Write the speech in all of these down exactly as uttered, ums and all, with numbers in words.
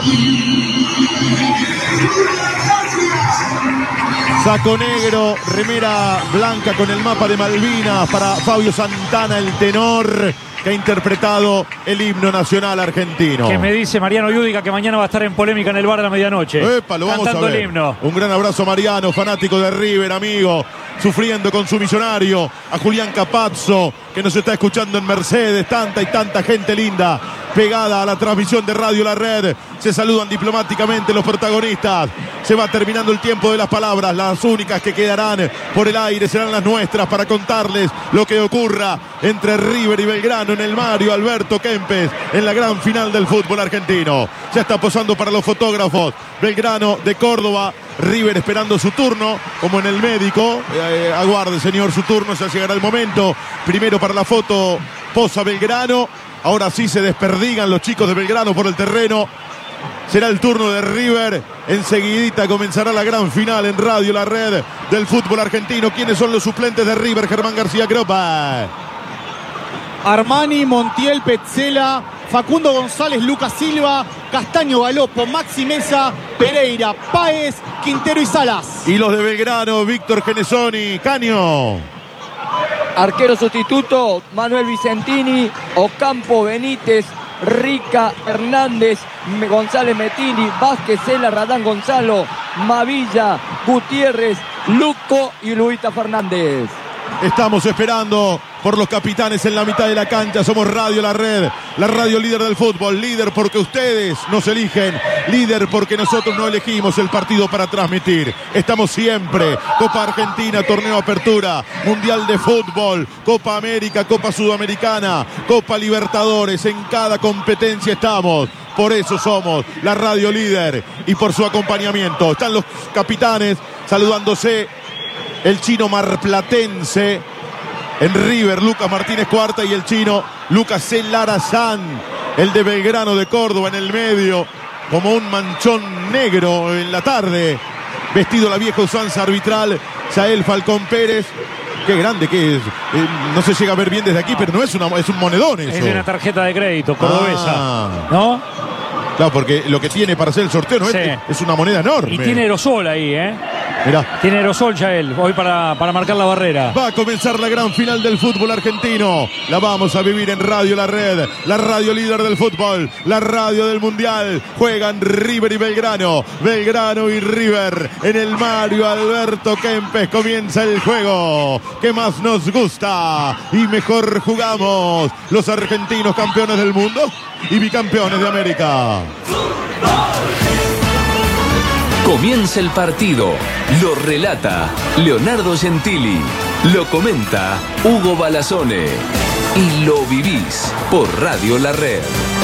Saco negro, remera blanca con el mapa de Malvinas para Fabio Santana, el tenor que ha interpretado el himno nacional argentino. Que me dice Mariano Yudica que mañana va a estar en polémica en el bar a la medianoche. Epa, lo vamos cantando a ver. el himno. Un gran abrazo a Mariano, fanático de River, amigo, sufriendo con su millonario. A Julián Capazzo, que nos está escuchando en Mercedes. Tanta y tanta gente linda pegada a la transmisión de Radio La Red. Se saludan diplomáticamente los protagonistas. Se va terminando el tiempo de las palabras. Las únicas que quedarán por el aire serán las nuestras para contarles lo que ocurra entre River y Belgrano en el Mario Alberto Kempes en la gran final del fútbol argentino. Ya está posando para los fotógrafos Belgrano de Córdoba, River esperando su turno, como en el médico. Eh, aguarde, señor, su turno, ya llegará el momento. Primero para la foto posa Belgrano. Ahora sí se desperdigan los chicos de Belgrano por el terreno. Será el turno de River. Enseguidita comenzará la gran final en Radio La Red del fútbol argentino. ¿Quiénes son los suplentes de River? Germán García Cropa. Armani, Montiel, Petzela, Facundo González, Lucas Silva, Castaño, Galopo, Maxi Mesa, Pereira, Páez, Quintero y Salas. Y los de Belgrano, Víctor Genesoni, Caño. Arquero sustituto, Manuel Vicentini, Ocampo, Benítez, Rica, Hernández, González Metini, Vázquez, Cela, Radán Gonzalo, Mavilla, Gutiérrez, Luco y Luita Fernández. Estamos esperando por los capitanes en la mitad de la cancha. Somos Radio La Red, la radio líder del fútbol. Líder porque ustedes nos eligen. Líder porque nosotros no elegimos el partido para transmitir. Estamos siempre. Copa Argentina, Torneo Apertura, Mundial de Fútbol, Copa América, Copa Sudamericana, Copa Libertadores. En cada competencia estamos. Por eso somos la radio líder y por su acompañamiento. Están los capitanes saludándose. El chino marplatense en River, Lucas Martínez Cuarta, y el chino Lucas Celarazán, el de Belgrano de Córdoba en el medio, como un manchón negro en la tarde, vestido la vieja usanza arbitral, Yael Falcón Pérez. Qué grande que es. Eh, no se llega a ver bien desde aquí, pero no es, una, es un monedón eso. Es de una tarjeta de crédito cordobesa, ah. ¿no? Claro, porque lo que tiene para hacer el sorteo no sí. es, es una moneda enorme. Y tiene aerosol ahí, ¿eh? Mirá. Tiene aerosol ya él, hoy para, para marcar la barrera. Va a comenzar la gran final del fútbol argentino. La vamos a vivir en Radio La Red, la radio líder del fútbol, la radio del mundial. Juegan River y Belgrano, Belgrano y River en el Mario Alberto Kempes. Comienza el juego que más nos gusta y mejor jugamos. Los argentinos, campeones del mundo y bicampeones de América. Comienza el partido, lo relata Leonardo Gentili, lo comenta Hugo Balazone y lo vivís por Radio La Red.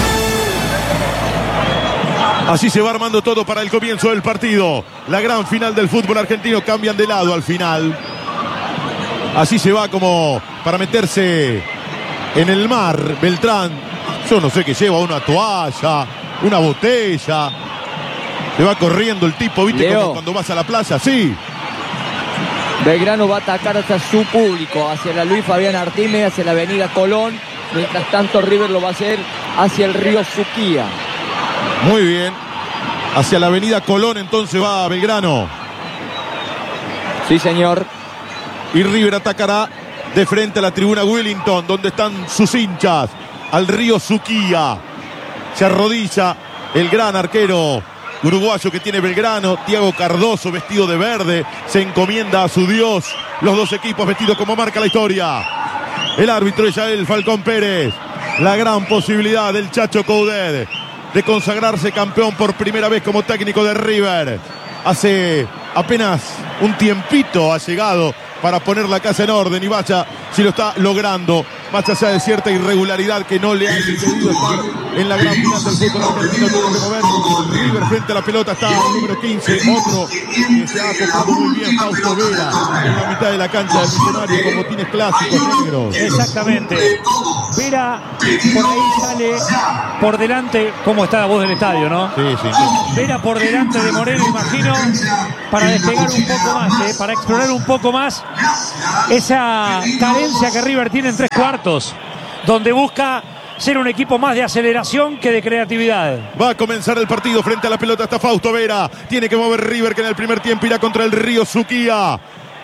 Así se va armando todo para el comienzo del partido. La gran final del fútbol argentino. Cambian de lado al final. Así se va como para meterse en el mar. Beltrán, yo no sé qué lleva, una toalla, una botella. Se va corriendo el tipo, ¿viste? Leo. Como cuando vas a la playa, sí. Belgrano va a atacar hacia su público, hacia la Luis Fabián Artime, hacia la avenida Colón. Mientras tanto River lo va a hacer hacia el río Suquía. Muy bien. Hacia la avenida Colón entonces va Belgrano. Sí, señor. Y River atacará de frente a la tribuna Wellington, donde están sus hinchas. Al río Suquía. Se arrodilla el gran arquero uruguayo que tiene Belgrano, Thiago Cardoso, vestido de verde, se encomienda a su Dios. Los dos equipos vestidos como marca la historia. El árbitro es Yael Falcón Pérez. La gran posibilidad del Chacho Coudet de consagrarse campeón por primera vez como técnico de River. Hace apenas un tiempito ha llegado para poner la casa en orden, y vaya si lo está logrando, más allá de cierta irregularidad que no le ha impedido estar en la gran final del fútbol argentino. Tuvo que mover River frente a la pelota, está el número quince, otro que se ha acopado muy bien, Fausto Vera, en la mitad de la cancha del Millonario con botines clásicos negros. Exactamente. Vera por ahí sale por delante. ¿Cómo está la voz del estadio, no? Sí, sí, sí. Vera por delante de Moreno, imagino, para despegar un poco más, ¿eh? Para explorar un poco más esa carencia que River tiene en tres cuartos, donde busca ser un equipo más de aceleración que de creatividad. Va a comenzar el partido. Frente a la pelota está Fausto Vera. Tiene que mover River, que en el primer tiempo irá contra el Río Suquía.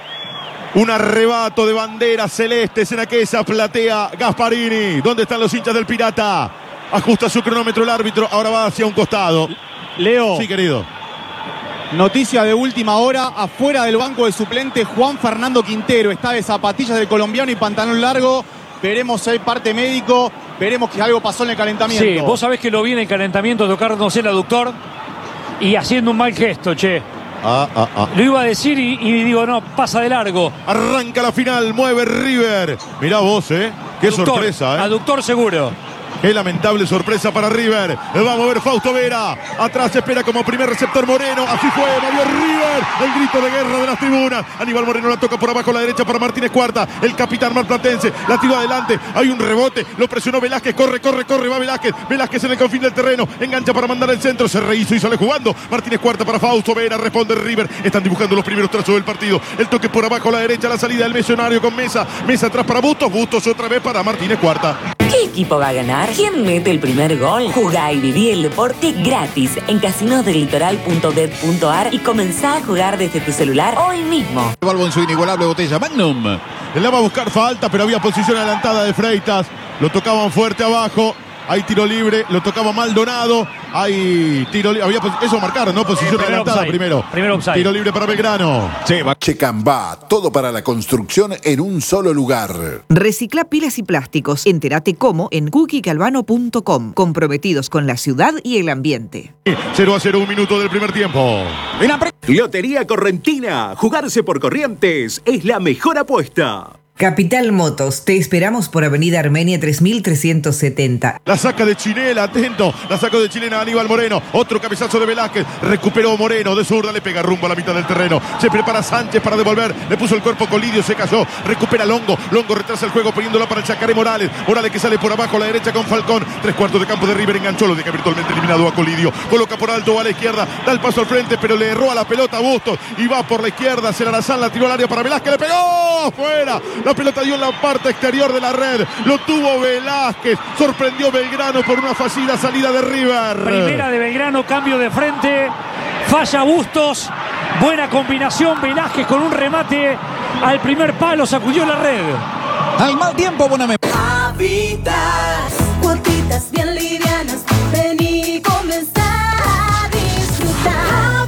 Un arrebato de banderas celestes en aquella platea Gasparini. ¿Dónde están los hinchas del Pirata? Ajusta su cronómetro el árbitro. Ahora va hacia un costado. Leo. Sí, querido. Noticia de última hora. Afuera del banco de suplente, Juan Fernando Quintero. Está de zapatillas del colombiano y pantalón largo. Veremos si hay parte médico. Veremos que algo pasó en el calentamiento. Sí, vos sabés que lo vi en el calentamiento tocándose el aductor y haciendo un mal gesto, che. Ah, ah, ah. Lo iba a decir y, y digo, no, pasa de largo. Arranca la final, mueve River. Mirá vos, ¿eh? Qué Aductor, sorpresa, ¿eh? Aductor seguro. Qué lamentable sorpresa para River. Va a mover Fausto Vera. Atrás espera como primer receptor Moreno. Así fue, movió River. El grito de guerra de las tribunas. Aníbal Moreno la toca por abajo a la derecha para Martínez Cuarta. El capitán marplatense la tiró adelante. Hay un rebote. Lo presionó Velázquez. Corre, corre, corre. Va Velázquez. Velázquez en el confín del terreno. Engancha para mandar el centro. Se rehizo y sale jugando. Martínez Cuarta para Fausto Vera. Responde River. Están dibujando los primeros trazos del partido. El toque por abajo a la derecha. La salida del Misionario con Mesa. Mesa atrás para Bustos. Bustos otra vez para Martínez Cuarta. ¿Qué equipo va a ganar? ¿Quién mete el primer gol? Jugá y viví el deporte gratis en casinos del litoral punto bet punto ar y comenzá a jugar desde tu celular hoy mismo. Balbo en su inigualable botella Magnum. Él la va a buscar falta, pero había posición adelantada de Freitas. Lo tocaban fuerte abajo. Hay tiro libre, lo tocaba Maldonado. Hay tiro libre. Eso marcaron, ¿no? Posición Primer adelantada offside. primero. Primer offside. Tiro libre para Belgrano. Checambá, todo para la construcción en un solo lugar. Recicla pilas y plásticos. Entérate cómo en cookie calvano punto com. Comprometidos con la ciudad y el ambiente. cero a cero, un minuto del primer tiempo. Lotería Correntina. Jugarse por corrientes es la mejor apuesta. Capital Motos, te esperamos por Avenida Armenia tres mil trescientos setenta. La saca de Chinela, atento. La sacó de Chilena Aníbal Moreno. Otro cabezazo de Velázquez. Recuperó Moreno de zurda, le pega rumbo a la mitad del terreno. Se prepara Sánchez para devolver. Le puso el cuerpo Colidio, se cayó. Recupera Longo. Longo retrasa el juego poniéndolo para el Chacaré Morales. Morales que sale por abajo a la derecha con Falcón. Tres cuartos de campo de River, enganchó, lo deja virtualmente eliminado a Colidio. Coloca por alto a la izquierda. Da el paso al frente, pero le erró a la pelota a Bustos. Y va por la izquierda. Celarazán la tiró al área para Velázquez. Le pegó. Fuera. La pelota dio en la parte exterior de la red. Lo tuvo Velázquez. Sorprendió Belgrano por una fallida salida de River. Primera de Belgrano, cambio de frente. Falla Bustos. Buena combinación. Velázquez con un remate al primer palo. Sacudió la red. Al mal tiempo, buena memoria. Papitas, cuotitas bien livianas. Vení y comenzá a disfrutar.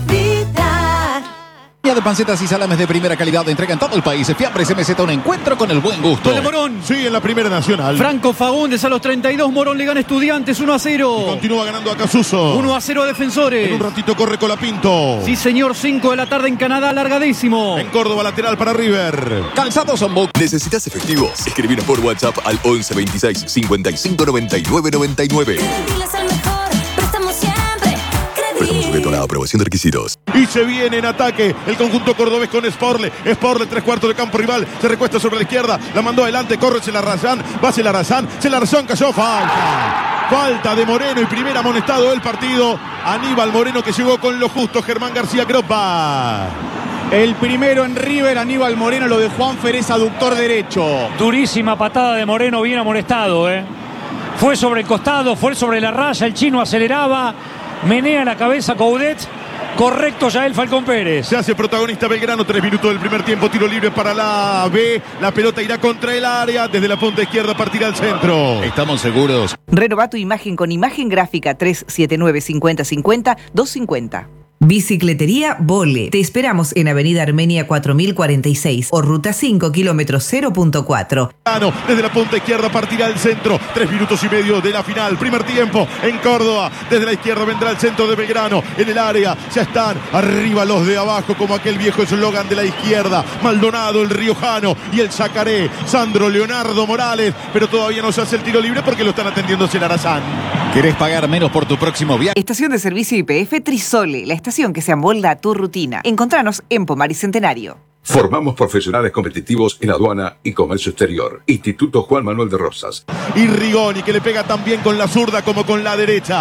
De pancetas y salames de primera calidad de entrega en todo el país. Fiambres M Z, un encuentro con el buen gusto. Gol de Morón. Sí, en la primera nacional. Franco Faúndez a los treinta y dos. Morón le gana Estudiantes uno a cero. Y continúa ganando a Casuso. uno a cero a Defensores. En un ratito corre Colapinto. Sí, señor. cinco de la tarde en Canadá, alargadísimo. En Córdoba, lateral para River. Calzados son Book. ¿Necesitas efectivos? Escribinos por WhatsApp al once veintiséis cincuenta y cinco noventa y nueve noventa y nueve. Crediles al mejor, prestamos siempre. Préstamo sujeto a la aprobación de requisitos. Y se viene en ataque el conjunto cordobés con Sporle. Sporle, tres cuartos de campo rival. Se recuesta sobre la izquierda. La mandó adelante. Corre Celarazán. Va Celarazán. Celarazán cayó. Falta. Falta de Moreno y primer amonestado del partido. Aníbal Moreno que llegó con lo justo. Germán García Gropa. El primero en River, Aníbal Moreno, lo de Juan Ferez, aductor derecho. Durísima patada de Moreno, bien amonestado, ¿eh? Fue sobre el costado, fue sobre la raya. El chino aceleraba. Menea la cabeza Coudet. Correcto, Yael Falcón Pérez. Se hace protagonista Belgrano, tres minutos del primer tiempo, tiro libre para la B. La pelota irá contra el área, desde la punta izquierda partirá al centro. Estamos seguros. Renova tu imagen con imagen gráfica tres siete nueve cinco cero cinco cero dos cinco cero. Bicicletería Vole. Te esperamos en Avenida Armenia cuatro mil cuarenta y seis o Ruta cinco, kilómetros cero punto cuatro. Desde la punta izquierda partirá el centro. Tres minutos y medio de la final. Primer tiempo en Córdoba. Desde la izquierda vendrá el centro de Belgrano. En el área ya están arriba los de abajo, como aquel viejo eslogan de la izquierda. Maldonado, el riojano y el Chacaré. Sandro Leonardo Morales. Pero todavía no se hace el tiro libre porque lo están atendiendo Celarazán. ¿Querés pagar menos por tu próximo viaje? Estación de servicio Y P F Trisole, la estación que se amolda a tu rutina. Encontranos en Pomar y Centenario. Formamos profesionales competitivos en aduana y comercio exterior. Instituto Juan Manuel de Rosas. Y Rigoni, que le pega tan bien con la zurda como con la derecha.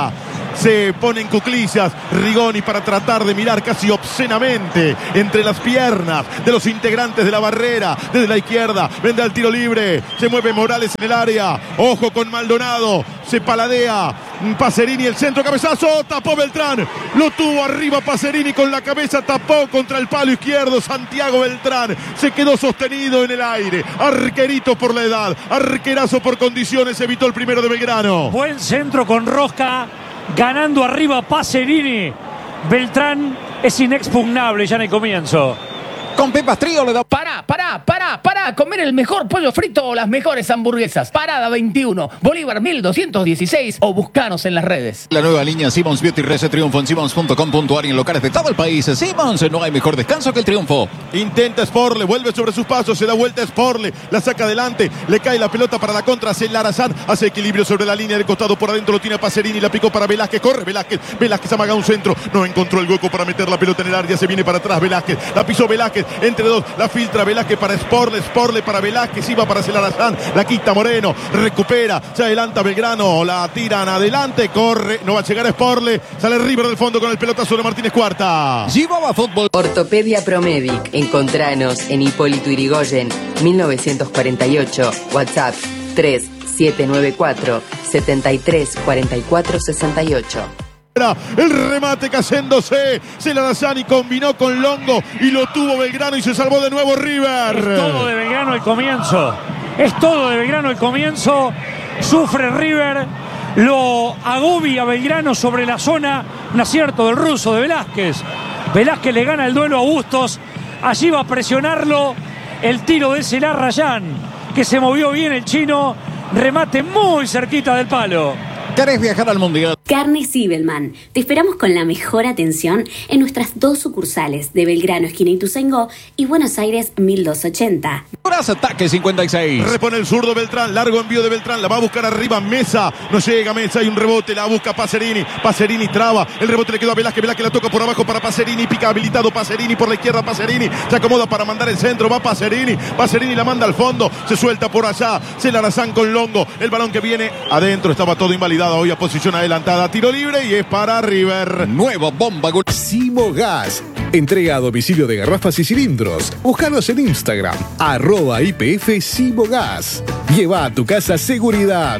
se pone en cuclillas Rigoni para tratar de mirar casi obscenamente entre las piernas de los integrantes de la barrera. Desde la izquierda vendrá el tiro libre, se mueve Morales en el área, ojo con Maldonado, se paladea Pacerini, el centro, cabezazo, tapó Beltrán, lo tuvo arriba Pacerini con la cabeza, tapó contra el palo izquierdo Santiago Beltrán, se quedó sostenido en el aire, arquerito por la edad, arquerazo por condiciones, evitó el primero de Belgrano. Buen centro con Rosca, ganando arriba Pacerini. Beltrán es inexpugnable ya en el comienzo. Con Pepas Trío le da... Pará, pará, pará, pará. Comer el mejor pollo frito o las mejores hamburguesas. Parada veintiuno, Bolívar mil doscientos dieciséis o buscanos en las redes. La nueva línea Simmons Beauty Reset triunfo en simmons punto com punto a r y en locales de todo el país. Simmons, no hay mejor descanso que el triunfo. Intenta Sporle, vuelve sobre sus pasos, se da vuelta Sporle, la saca adelante, le cae la pelota para la contra, hace Larazán, hace equilibrio sobre la línea del costado, por adentro lo tiene Pacerini, la picó para Velázquez, corre Velázquez, Velázquez amaga un centro, no encontró el hueco para meter la pelota en el área, se viene para atrás Velázquez, la pisó Velázquez, entre dos, la filtra Velázquez para Sporle, Sporle para Velázquez, iba para Larazán, la quita Moreno, recupera, se adelanta Belgrano, la tiran adelante, corre, no va a llegar Sporle, sale River del fondo con el pelotazo de Martínez Cuarta. Llevaba fútbol. Ortopedia Promedic, encontranos en Hipólito Yrigoyen, mil novecientos cuarenta y ocho, WhatsApp tres siete nueve cuatro, siete tres cuatro cuatro seis ocho. El remate cayéndose, Larazani combinó con Longo y lo tuvo Belgrano y se salvó de nuevo River. Es todo de Belgrano el comienzo, es todo de Belgrano el comienzo, sufre River, lo agobia Belgrano sobre la zona, un acierto del ruso de Velázquez, Velázquez le gana el duelo a Bustos, allí va a presionarlo, el tiro de Celar Rayán, que se movió bien el chino, remate muy cerquita del palo. ¿Querés viajar al Mundial? Carnes Zibelman. Te esperamos con la mejor atención en nuestras dos sucursales de Belgrano, esquina Ituzaingó, y Buenos Aires mil doscientos ochenta. Horas ataque cincuenta y seis. Repone el zurdo Beltrán, largo envío de Beltrán, la va a buscar arriba Mesa, no llega Mesa, hay un rebote, la busca Pacerini, Pacerini traba, el rebote le quedó a Velázquez, Velázquez la toca por abajo para Pacerini, pica habilitado Pacerini por la izquierda, Pacerini se acomoda para mandar el centro, va Pacerini, Pacerini la manda al fondo, se suelta por allá, Larazán con Longo, el balón que viene adentro, estaba todo invalidado, hoy a posición adelantada, tiro libre y es para River. Nueva bomba. Simo Gas, entrega a domicilio de garrafas y cilindros. Búscanos en Instagram, arroba I P F Simo Gas. Lleva a tu casa seguridad.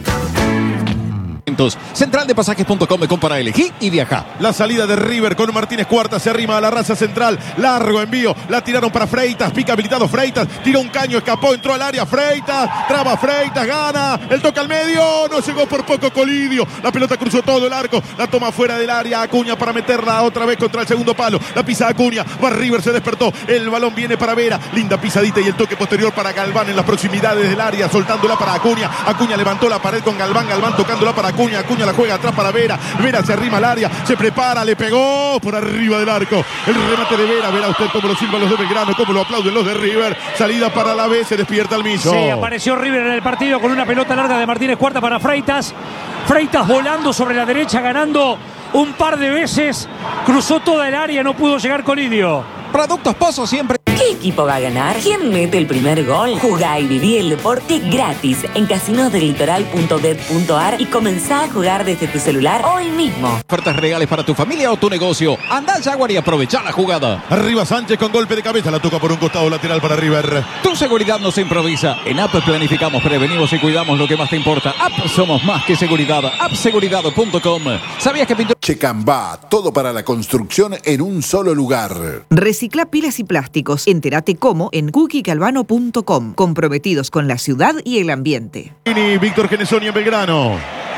Central de pasajes punto com, compra, elegí y viaja. La salida de River con Martínez Cuarta, se arrima a la raza central, largo envío, la tiraron para Freitas, pica habilitado Freitas, tiró un caño, escapó, entró al área Freitas, traba Freitas, gana, el toque al medio, no llegó por poco Colidio, la pelota cruzó todo el arco, la toma fuera del área, Acuña para meterla otra vez contra el segundo palo, la pisa Acuña, va River, se despertó, el balón viene para Vera, linda pisadita y el toque posterior para Galván en las proximidades del área, soltándola para Acuña, Acuña levantó la pared con Galván, Galván tocándola para Acuña, Acuña la juega atrás para Vera, Vera se arrima al área, se prepara, le pegó por arriba del arco, el remate de Vera, verá usted cómo lo silban los de Belgrano, cómo lo aplauden los de River, salida para la B, se despierta el Millo. Sí, apareció River en el partido con una pelota larga de Martínez Cuarta para Freitas, Freitas volando sobre la derecha, ganando un par de veces, cruzó toda el área, no pudo llegar Colidio. Productos Pozo siempre. ¿Qué equipo va a ganar? ¿Quién mete el primer gol? Jugá y viví el deporte gratis en casinos del litoral punto bet punto a r y comenzá a jugar desde tu celular hoy mismo. Ofertas reales para tu familia o tu negocio. Anda al Jaguar y aprovecha la jugada. Arriba Sánchez con golpe de cabeza, la toca por un costado lateral para River. Tu seguridad no se improvisa. En App planificamos, prevenimos y cuidamos lo que más te importa. App somos más que seguridad. app seguridad punto com. ¿Sabías que pintó? Checambá, todo para la construcción en un solo lugar. Recicla pilas y plásticos. Entérate cómo en cookie calvano punto com. Comprometidos con la ciudad y el ambiente. Y Víctor Genesoni en Belgrano.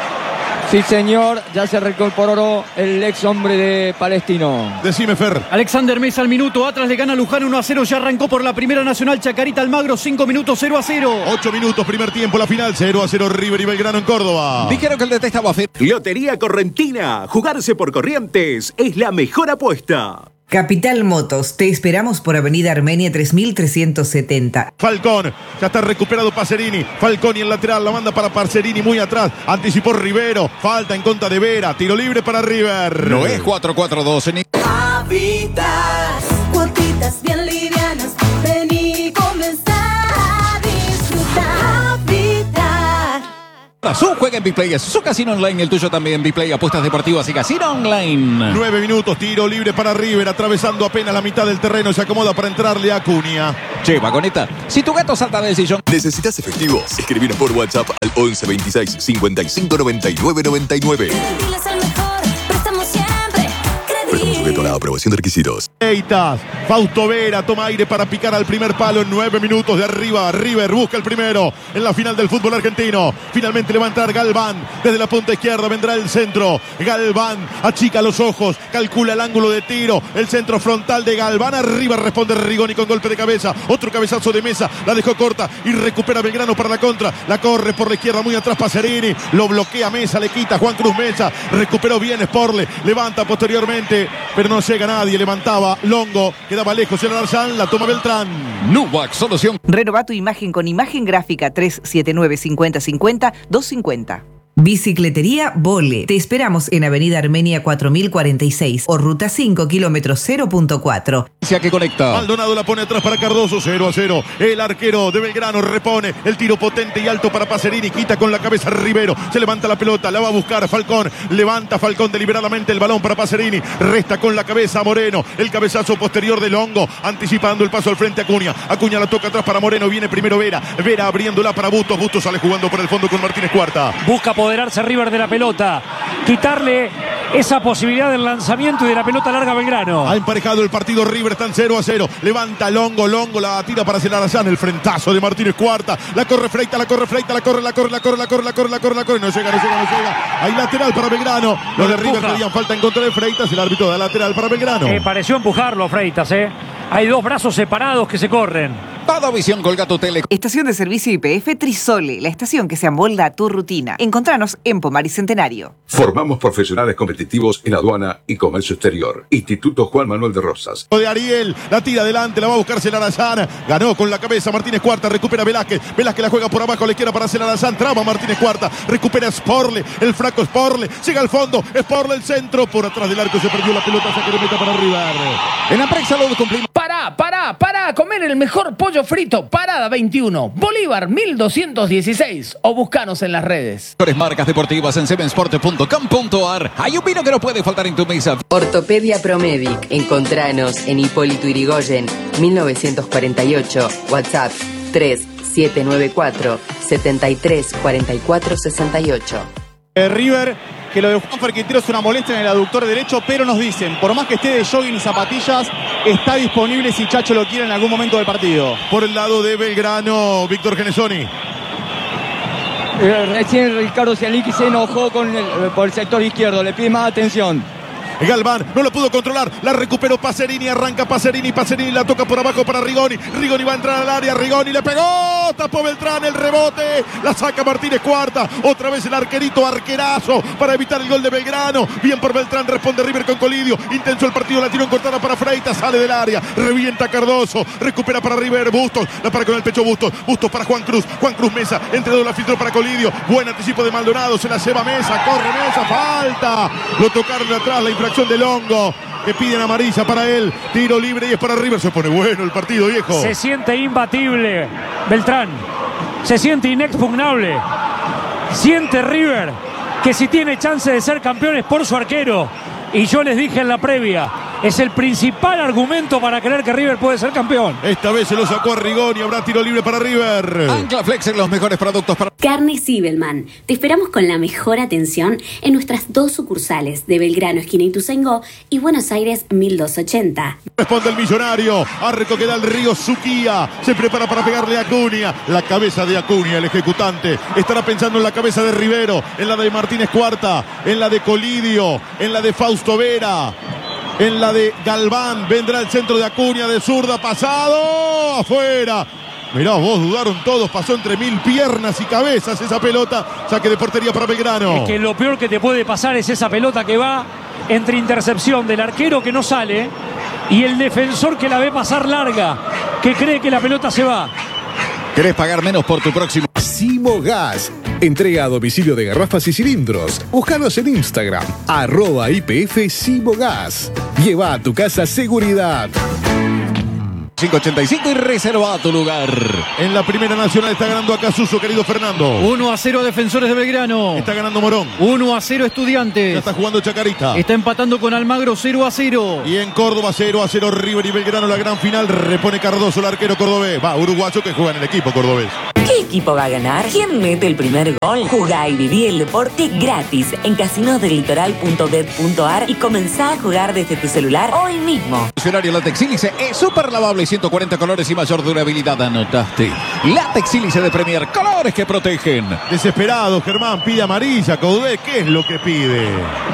Sí, señor, ya se reincorporó el ex hombre de Palestino. Decime, Fer. Alexander Mesa al minuto, Atlas le gana a Luján uno a cero, ya arrancó por la Primera Nacional Chacarita Almagro, cinco minutos, cero a cero. ocho minutos, primer tiempo, la final, cero a cero River y Belgrano en Córdoba. Dijeron que el D T estaba fit. Lotería Correntina, jugarse por Corrientes es la mejor apuesta. Capital Motos, te esperamos por Avenida Armenia tres mil trescientos setenta. Falcón, ya está recuperado Pacerini. Falcón y el lateral, la manda para Pacerini muy atrás. Anticipó Rivero, falta en contra de Vera. Tiro libre para River. No es cuatro cuatro dos. Ni... Habitas, cuotitas bien livianas. Ven y comenzar a disfrutar. Habitat. Su juega en Biplay, su casino online, el tuyo también. Biplay, apuestas deportivas y casino online. Nueve minutos, tiro libre para River, atravesando apenas la mitad del terreno, se acomoda para entrarle a Acuña. Che, vagoneta, si tu gato salta del sillón. ¿Necesitas efectivo? Escribinos por WhatsApp al once veintiséis cincuenta y cinco noventa y nueve noventa y nueve. Credibil es el mejor, préstamo siempre. Préstamo sujeto a la aprobación de requisitos. Eitas, Fausto Vera toma aire para picar al primer palo en nueve minutos de arriba. River busca el primero en la final del fútbol argentino. Finalmente le va a entrar Galván. Desde la punta izquierda vendrá el centro. Galván achica los ojos, calcula el ángulo de tiro. El centro frontal de Galván. Arriba responde Rigoni con golpe de cabeza. Otro cabezazo de Mesa. La dejó corta y recupera Belgrano para la contra. La corre por la izquierda muy atrás Pacerini. Lo bloquea Mesa, le quita Juan Cruz Mesa. Recuperó bien Sporle. Levanta posteriormente, pero no llega nadie. Levantaba Longo, quedaba lejos el Arzán, la toma Beltrán. Nubac, solución. Renova tu imagen con imagen gráfica tres siete nueve cincuenta cincuenta dos cincuenta. Bicicletería Vole. Te esperamos en Avenida Armenia cuatro mil cuarenta y seis o Ruta cinco, kilómetro cero punto cuatro. Que conecta. Maldonado la pone atrás para Cardoso, cero a cero. El arquero de Belgrano repone el tiro potente y alto para Pacerini. Quita con la cabeza Rivero. Se levanta la pelota, la va a buscar Falcón. Levanta Falcón deliberadamente el balón para Pacerini. Resta con la cabeza Moreno. El cabezazo posterior de Longo, anticipando el paso al frente a Acuña. Acuña la toca atrás para Moreno. Viene primero Vera. Vera abriéndola para Bustos. Bustos sale jugando por el fondo con Martínez Cuarta. Busca apoderarse River de la pelota, quitarle esa posibilidad del lanzamiento y de la pelota larga a Belgrano. Ha emparejado el partido River, están cero a cero. Levanta Longo, Longo la tira para Celarazán. El frentazo de Martínez Cuarta. La corre Freita, la corre Freita, la corre, la corre, la corre, la corre, la corre, la corre, la corre. No llega, no llega, no llega. Hay lateral para Belgrano. Los de River pedían falta en contra de Freitas. El árbitro da lateral para Belgrano. Eh, pareció empujarlo Freitas, ¿eh? Hay dos brazos separados que se corren. Toda visión Colgato Tele. Estación de servicio I P F Trisole, la estación que se amolda a tu rutina. Encontranos en Pomar y Centenario. Formamos profesionales competitivos en aduana y comercio exterior. Instituto Juan Manuel de Rosas. De Ariel, la tira adelante, la va a buscar Celarazán. Ganó con la cabeza Martínez Cuarta, recupera Velázquez. Velázquez la juega por abajo a la izquierda para Celarazán. Traba Martínez Cuarta, recupera Sporle. El fraco Sporle, llega al fondo. Sporle el centro, por atrás del arco se perdió la pelota, saque de meta para River. En la prensa lo cumplimos. Pará, pará, pará, comer el mejor pollo frito. Parada veintiuno, Bolívar mil doscientos dieciséis. O buscanos en las redes. Mejores marcas deportivas en sevensport punto com punto ar. Hay un vino que no puede faltar en tu mesa. Ortopedia Promedic. Encontranos en Hipólito Yrigoyen, mil novecientos cuarenta y ocho. WhatsApp tres siete nueve cuatro siete tres cuatro cuatro seis ocho. Eh, River, que lo de Juanfer Quintero es una molestia en el aductor derecho, pero nos dicen, por más que esté de jogging y zapatillas, está disponible si Chacho lo quiere en algún momento del partido. Por el lado de Belgrano, Víctor Genesoni. Eh, recién Ricardo Cialicchi se enojó con el, por el sector izquierdo, le pide más atención. Galván no lo pudo controlar, la recuperó Pacerini, arranca Pacerini, Pacerini la toca por abajo para Rigoni, Rigoni va a entrar al área, Rigoni le pegó, tapó Beltrán, el rebote, la saca Martínez Cuarta, otra vez el arquerito, arquerazo para evitar el gol de Belgrano, bien por Beltrán, responde River con Colidio, intenso el partido, la tiró en cortada para Freitas, sale del área, revienta Cardoso, recupera para River, Bustos, la para con el pecho Bustos, Bustos para Juan Cruz, Juan Cruz Mesa, entre dos la filtró para Colidio, buen anticipo de Maldonado, se la lleva Mesa, corre Mesa, falta, lo tocaron de atrás, la infracción de Longo, que piden amarilla para él, tiro libre y es para River, se pone bueno el partido, viejo. Se siente imbatible Beltrán, se siente inexpugnable, siente River que si tiene chance de ser campeones por su arquero, y yo les dije en la previa, es el principal argumento para creer que River puede ser campeón. Esta vez se lo sacó a Rigoni, habrá tiro libre para River. Ancla Flex en los mejores productos para... Carne Zibelman. Te esperamos con la mejor atención en nuestras dos sucursales de Belgrano, esquina Ituzaingó, y Buenos Aires mil doscientos ochenta. Responde el millonario, arco que da el Río Suquía, se prepara para pegarle a Acuña, la cabeza de Acuña, el ejecutante, estará pensando en la cabeza de Rivero, en la de Martínez Cuarta, en la de Colidio, en la de Fausto Vera, en la de Galván, vendrá el centro de Acuña de zurda, pasado, afuera. Mirá vos, dudaron todos, pasó entre mil piernas y cabezas esa pelota, saque de portería para Belgrano. Es que lo peor que te puede pasar es esa pelota que va entre intercepción del arquero que no sale y el defensor que la ve pasar larga, que cree que la pelota se va. ¿Querés pagar menos por tu próximo? Simogas. Entrega a domicilio de garrafas y cilindros. Búscanos en Instagram, arroba I P F Simogas. Lleva a tu casa seguridad. cinco ochenta y cinco y reserva tu lugar. En la Primera Nacional está ganando acá Suso, querido Fernando. uno a cero Defensores de Belgrano. Está ganando Morón. uno a cero Estudiantes. Ya está jugando Chacarita. Está empatando con Almagro cero a cero. Y en Córdoba cero a cero River y Belgrano, la gran final. Repone Cardoso, el arquero cordobés. Va, uruguayo que juega en el equipo cordobés. ¿Qué equipo va a ganar? ¿Quién mete el primer gol? Jugá y viví el deporte gratis en casinos del litoral punto bet punto ar y comenzá a jugar desde tu celular hoy mismo. Funcionario Látex Sílice es súper lavable, ciento cuarenta colores y mayor durabilidad. Anotaste. Látex Sílice de Premier, colores que protegen. Desesperado, Germán pide amarilla. Caudé, ¿qué es lo que pide?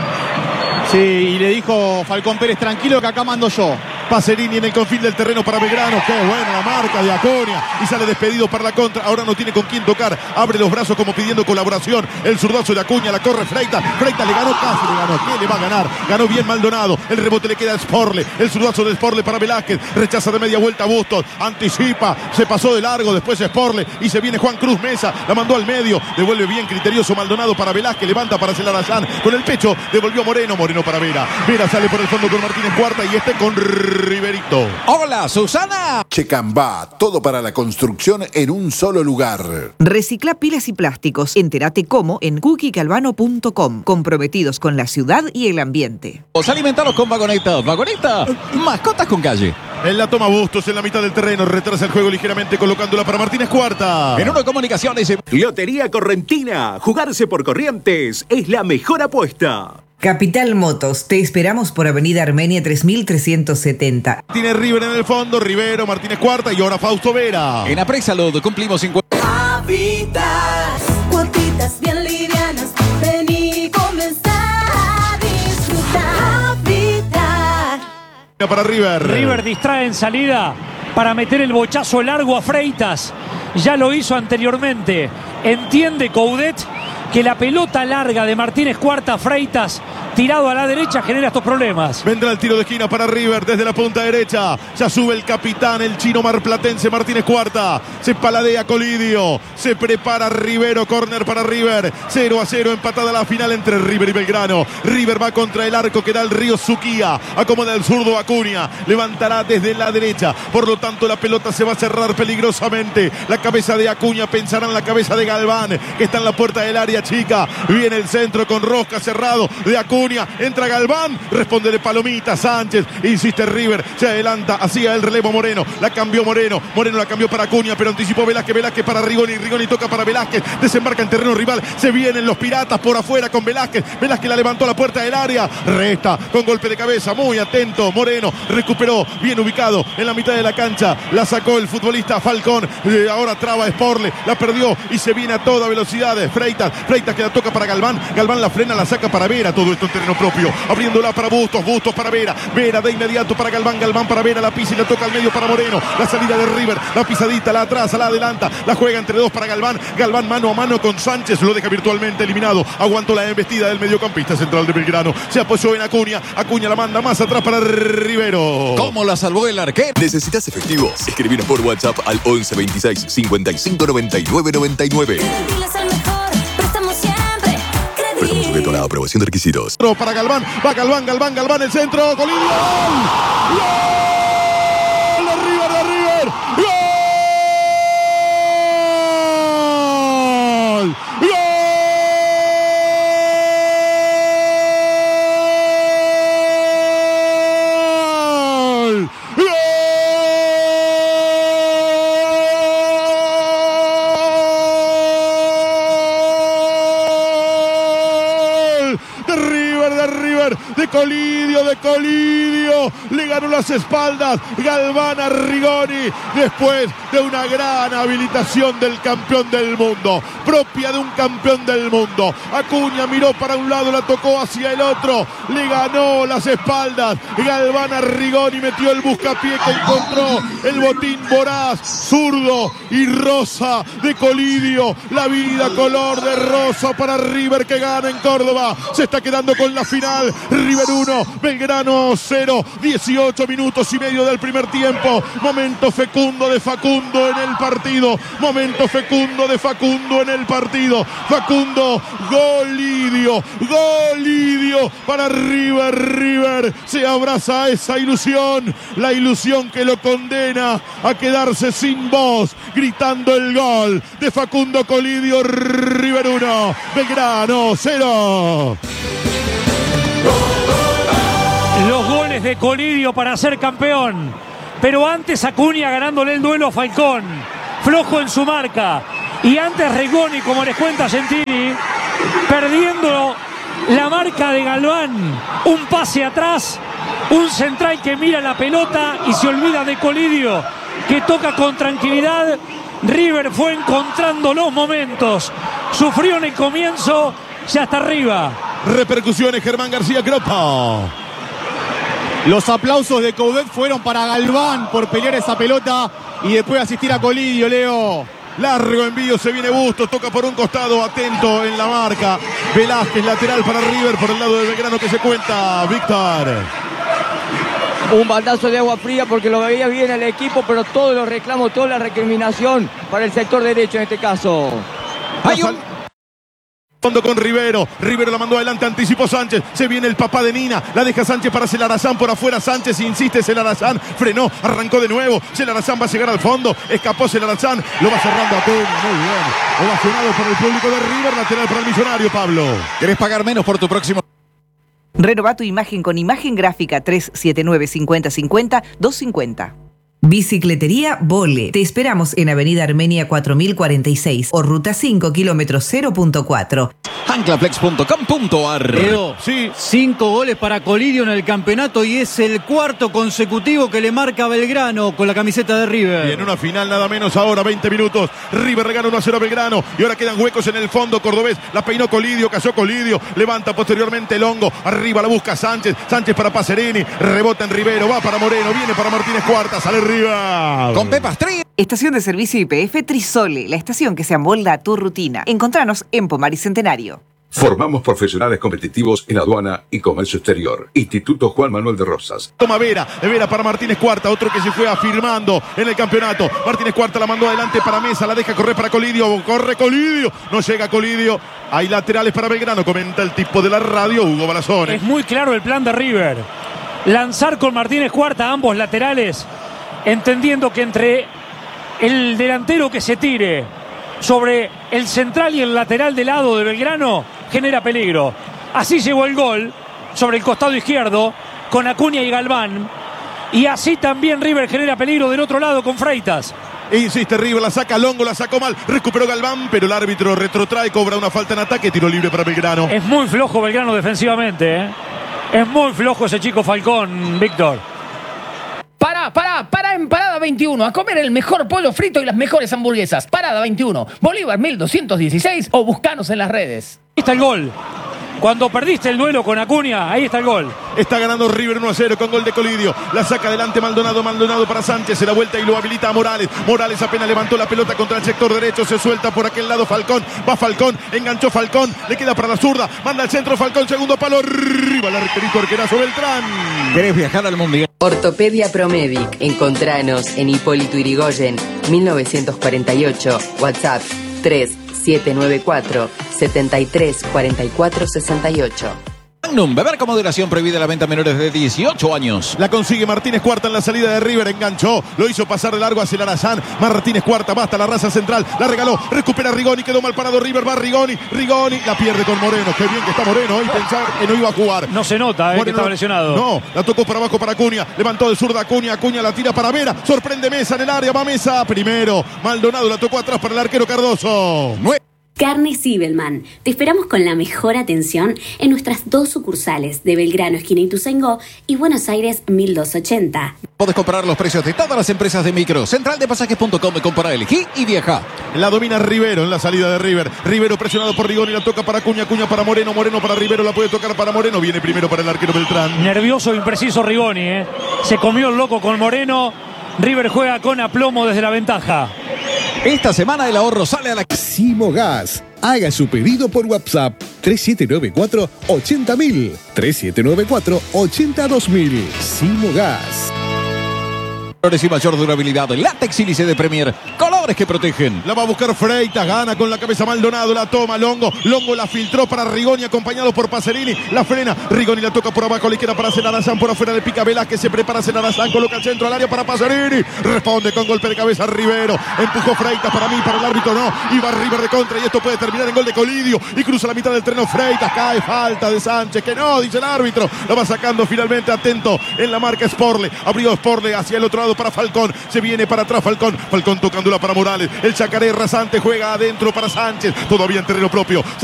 Sí, y le dijo Falcón Pérez, tranquilo que acá mando yo. Pacerini en el confín del terreno para Belgrano. Qué buena la marca de Acuña. Y sale despedido para la contra. Ahora no tiene con quién tocar. Abre los brazos como pidiendo colaboración. El zurdazo de Acuña. La corre Freitas. Freitas le ganó, casi le ganó. ¿Qué le va a ganar? Ganó bien Maldonado. El rebote le queda a Sporle. El zurdazo de Sporle para Velázquez. Rechaza de media vuelta a Bustos. Anticipa. Se pasó de largo. Después Sporle. Y se viene Juan Cruz Mesa. La mandó al medio. Devuelve bien criterioso Maldonado para Velázquez. Levanta para Celar Allán. Con el pecho. Devolvió Moreno. Moreno para Vera. Vera sale por el fondo con Martínez Cuarta. Y este con Riverito. Hola, Susana. Checambá, todo para la construcción en un solo lugar. Recicla pilas y plásticos. Entérate cómo en cookie calvano punto com. Comprometidos con la ciudad y el ambiente. Os alimentaros con Vagoneta. Vagoneta, mascotas con calle. En la toma Bustos en la mitad del terreno. Retrasa el juego ligeramente colocándola para Martínez Cuarta. En Uno Comunicaciones. Lotería Correntina. Jugarse por Corrientes es la mejor apuesta. Capital Motos, te esperamos por Avenida Armenia tres mil trescientos setenta. Tiene River en el fondo, Rivero, Martínez Cuarta y ahora Fausto Vera. En Apresalud cumplimos cincuenta. Habitas, cuotitas bien livianas, vení y comenzá a disfrutar. Habitar. Para River. River distrae en salida para meter el bochazo largo a Freitas. Ya lo hizo anteriormente. Entiende Coudet que la pelota larga de Martínez Cuarta Freitas tirado a la derecha genera estos problemas. Vendrá el tiro de esquina para River desde la punta derecha. Ya sube el capitán, el chino marplatense Martínez Cuarta. Se paladea Colidio. Se prepara Rivero, córner para River. cero a cero, empatada la final entre River y Belgrano. River va contra el arco que da el Río Suquía. Acomoda el zurdo Acuña. Levantará desde la derecha. Por lo tanto, la pelota se va a cerrar peligrosamente. La cabeza de Acuña pensará en la cabeza de Galván, que está en la puerta del área chica. Viene el centro con rosca cerrado de Acuña. Entra Galván, responde de Palomita Sánchez, insiste River, se adelanta, hacía el relevo Moreno, la cambió Moreno, Moreno la cambió para Acuña, pero anticipó Velázquez, Velázquez para Rigoni, Rigoni toca para Velázquez, desembarca en terreno rival, se vienen los piratas por afuera con Velázquez, Velázquez la levantó a la puerta del área, resta con golpe de cabeza, muy atento, Moreno recuperó, bien ubicado en la mitad de la cancha, la sacó el futbolista Falcón, eh, ahora traba Sporle, la perdió y se viene a toda velocidad, Freitas, Freitas que la toca para Galván, Galván la frena, la saca para Vera, todo esto en terreno propio, abriéndola para Bustos, Bustos para Vera, Vera de inmediato para Galván, Galván para Vera, la pisa y la toca al medio para Moreno, la salida de River, la pisadita, la atrasa, la adelanta, la juega entre dos para Galván, Galván mano a mano con Sánchez, lo deja virtualmente eliminado, aguantó la embestida del mediocampista central de Belgrano, se apoyó en Acuña, Acuña la manda más atrás para Rivero. ¿Cómo la salvó el arquero? ¿Necesitas efectivo? Escribinos por WhatsApp al once veintiséis cincuenta y cinco noventa y nueve noventa y nueve. Credibiles al mejor, prestamos siempre. Préstamo sujeto a la aprobación de requisitos. Para Galván, va Galván, Galván, Galván, el centro, Colidio. ¡Gol! ¡Gol! ¡De River, de River! ¡Gol! ¡Gol! De Colidio, de Colidio, le ganó las espaldas Galván a Rigoni después de una gran habilitación del campeón del mundo, propia de un campeón del mundo. Acuña miró para un lado, la tocó hacia el otro, le ganó las espaldas Galván a Rigoni, metió el buscapié que encontró el botín voraz, zurdo y rosa de Colidio, la vida color de rosa para River que gana en Córdoba, se está quedando con la final. River uno, Belgrano cero, dieciocho minutos y medio del primer tiempo. Momento fecundo de Facundo en el partido. Momento fecundo de Facundo en el partido. Facundo, golidio, golidio para River. River se abraza a esa ilusión, la ilusión que lo condena a quedarse sin voz, gritando el gol de Facundo Colidio. River uno, Belgrano cero. Los goles de Colidio para ser campeón. Pero antes Acuña ganándole el duelo a Falcón. Flojo en su marca. Y antes Rigoni, como les cuenta Gentili, perdiendo la marca de Galván. Un pase atrás. Un central que mira la pelota y se olvida de Colidio, que toca con tranquilidad. River fue encontrando los momentos. Sufrió en el comienzo, ya está arriba. Repercusiones, Germán García Gropa. Los aplausos de Coudet fueron para Galván por pelear esa pelota y después asistir a Colidio, Leo. Largo envío, se viene Bustos, toca por un costado, atento en la marca. Velázquez, lateral para River por el lado de Belgrano que se cuenta, Víctor. Un baldazo de agua fría porque lo veía bien el equipo, pero todos los reclamos, toda la recriminación para el sector derecho en este caso. Hay un fondo con Rivero. Rivero la mandó adelante, anticipó Sánchez. Se viene el papá de Nina. La deja Sánchez para Celarazán por afuera. Sánchez insiste, Celarazán frenó, arrancó de nuevo. Celarazán va a llegar al fondo. Escapó Celarazán. Lo va cerrando a Acuña. Muy bien. Ovacionado por el público de River. Lateral para el Millonario, Pablo. ¿Querés pagar menos por tu próximo? Renová tu imagen con imagen gráfica tres siete nueve cinco cero cinco cero dos cinco cero. Bicicletería Vole. Te esperamos en Avenida Armenia cuatro mil cuarenta y seis o Ruta cinco, kilómetro cero punto cuatro. Anclaflex punto com punto ar. Edo, sí. Cinco goles para Colidio en el campeonato y es el cuarto consecutivo que le marca a Belgrano con la camiseta de River. Y en una final nada menos ahora, veinte minutos. River regala uno a cero a Belgrano y ahora quedan huecos en el fondo cordobés. La peinó Colidio, cayó Colidio, levanta posteriormente Longo, arriba la busca Sánchez, Sánchez para Pacerini, rebota en Rivero, va para Moreno, viene para Martínez Cuarta, sale River. Con Pepas Tri. Estación de servicio I P F Trisole, la estación que se amolda a tu rutina. Encontranos en Pomar y Centenario. Formamos profesionales competitivos en aduana y comercio exterior. Instituto Juan Manuel de Rosas. Toma Vera, de Vera para Martínez Cuarta, otro que se fue afirmando en el campeonato. Martínez Cuarta la mandó adelante para Mesa, la deja correr para Colidio, corre Colidio, no llega Colidio. Hay laterales para Belgrano, comenta el tipo de la radio, Hugo Balazone. Es muy claro el plan de River. Lanzar con Martínez Cuarta ambos laterales, entendiendo que entre el delantero que se tire sobre el central y el lateral del lado de Belgrano genera peligro. Así llegó el gol sobre el costado izquierdo con Acuña y Galván. Y así también River genera peligro del otro lado con Freitas. E insiste River, la saca Longo, la sacó mal, recuperó Galván, pero el árbitro retrotrae, cobra una falta en ataque, tiro libre para Belgrano. Es muy flojo Belgrano defensivamente, ¿eh? Es muy flojo ese chico Falcón, Víctor. Pará, pará, pará en Parada veintiuno a comer el mejor pollo frito y las mejores hamburguesas. Parada veintiuno, Bolívar mil doscientos dieciséis o buscanos en las redes. Ahí está el gol. Cuando perdiste el duelo con Acuña, ahí está el gol. Está ganando River uno a cero con gol de Colidio. La saca adelante Maldonado, Maldonado para Sánchez. Se la vuelta y lo habilita a Morales. Morales apenas levantó la pelota contra el sector derecho. Se suelta por aquel lado Falcón. Va Falcón, enganchó Falcón. Le queda para la zurda. Manda al centro Falcón, segundo palo. Arriba el arquerito Arquerazo Beltrán. ¿Querés viajar al mundial? Ortopedia Promedic. Encontranos en Hipólito Yrigoyen, mil novecientos cuarenta y ocho. WhatsApp tres siete nueve cuatro siete tres cuatro cuatro seis ocho. Magnum, beber con moderación, prohibida la venta a menores de dieciocho años. La consigue Martínez Cuarta en la salida de River, enganchó, lo hizo pasar de largo a Celarazán. Martínez Cuarta, basta la raza central, la regaló, recupera Rigoni, quedó mal parado River, va Rigoni, Rigoni, la pierde con Moreno. Qué bien que está Moreno, hoy pensar que no iba a jugar. No se nota, eh, que estaba lesionado. No, la tocó para abajo para Acuña, levantó de zurda Acuña, Acuña la tira para Vera, sorprende Mesa en el área, va Mesa primero, Maldonado la tocó atrás para el arquero Cardoso. Nueve. Carnes Zibelman. Te esperamos con la mejor atención en nuestras dos sucursales de Belgrano, esquina Ituzaingó, y Buenos Aires mil doscientos ochenta. Podés comparar los precios de todas las empresas de micro. Central de pasajes punto com, compara, elegí y viaja. La domina Rivero en la salida de River. Rivero presionado por Rigoni, la toca para Acuña, Acuña para Moreno, Moreno para Rivero, la puede tocar para Moreno, viene primero para el arquero Beltrán. Nervioso, impreciso Rigoni, ¿eh? Se comió el loco con Moreno. River juega con aplomo desde la ventaja. Esta semana el ahorro sale a la... Simogas. Haga su pedido por WhatsApp tres siete nueve cuatro ochenta mil, tres siete nueve cuatro ochenta dos mil. Simogas. Colores y mayor durabilidad. Látex Sílice de Premier. Colores que protegen. La va a buscar Freitas. Gana con la cabeza Maldonado. La toma Longo. Longo la filtró para Rigoni, acompañado por Pacerini. La frena. Rigoni la toca por abajo a la izquierda para Cenarazán. Por afuera le pica Velázquez. Se prepara Cenarazán. Coloca el centro al área para Pacerini. Responde con golpe de cabeza Rivero. Empujó Freitas para mí. Para el árbitro no. Iba River de contra. Y esto puede terminar en gol de Colidio. Y cruza la mitad del terreno Freitas. Cae falta de Sánchez. Que no, dice el árbitro. Lo va sacando finalmente. Atento en la marca Sporle. Abrió Sporle hacia el otro lado para Falcón, se viene para atrás Falcón, Falcón tocándola para Morales, el chacaré rasante juega adentro para Sánchez, todavía en terreno propio.